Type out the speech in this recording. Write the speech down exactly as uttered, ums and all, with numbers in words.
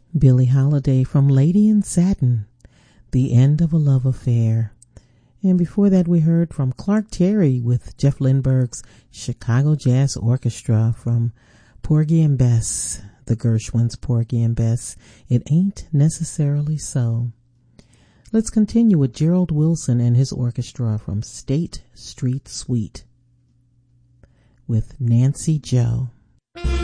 Billie Holiday from Lady in Satin, The End of a Love Affair. And before that we heard from Clark Terry with Jeff Lindbergh's Chicago Jazz Orchestra from Porgy and Bess, the Gershwins' Porgy and Bess, It Ain't Necessarily So. Let's continue with Gerald Wilson and his orchestra from State Street Suite with Nancy Joe.